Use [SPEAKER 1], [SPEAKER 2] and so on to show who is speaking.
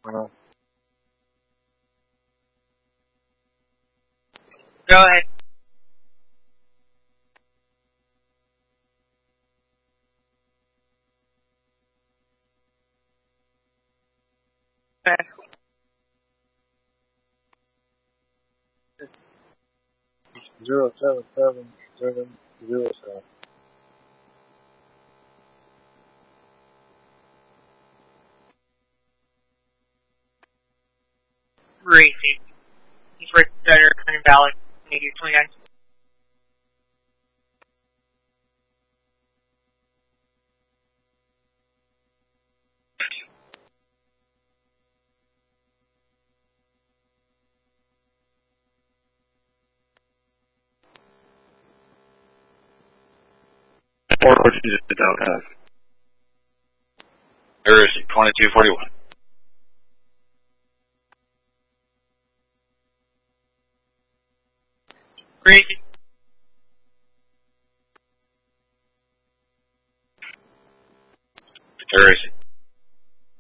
[SPEAKER 1] Uh,
[SPEAKER 2] Go ahead. Okay.
[SPEAKER 1] 077707.
[SPEAKER 2] Racy. He's right there, kind of valid. Maybe 29.
[SPEAKER 3] What you just did out. There's 2241.
[SPEAKER 2] Gracie.
[SPEAKER 3] There is